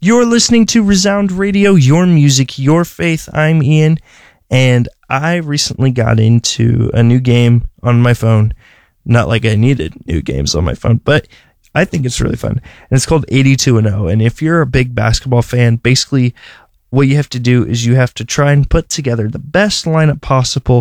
You're listening to Resound Radio, your music, your faith. I'm Ian, and I recently got into a new game on my phone. Not like I needed new games on my phone, but I think it's really fun. And it's called 82-0. And if you're a big basketball fan, basically what you have to do is you have to try and put together the best lineup possible